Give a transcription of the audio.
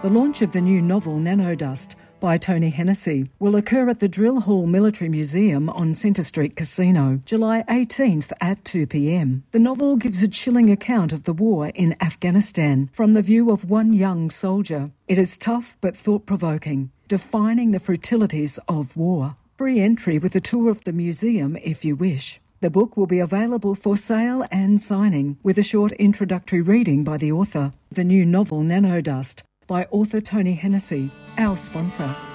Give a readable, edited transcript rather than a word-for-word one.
The launch of the new novel Nanodust by Tony Hennessy will occur at the Drill Hall Military Museum on Centre Street Casino, July 18th at 2 p.m. The novel gives a chilling account of the war in Afghanistan from the view of one young soldier. It is tough but thought-provoking, defining the futilities of war. Free entry with a tour of the museum if you wish. The book will be available for sale and signing, with a short introductory reading by the author. The new novel Nanodust by author Tony Hennessy, our sponsor.